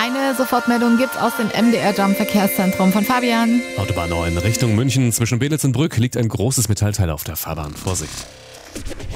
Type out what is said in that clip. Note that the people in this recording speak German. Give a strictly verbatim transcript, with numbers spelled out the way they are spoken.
Eine Sofortmeldung gibt's aus dem M D R-Jump-Verkehrszentrum von Fabian. Autobahn neun Richtung München. Zwischen Belitz und Brück liegt ein großes Metallteil auf der Fahrbahn. Vorsicht.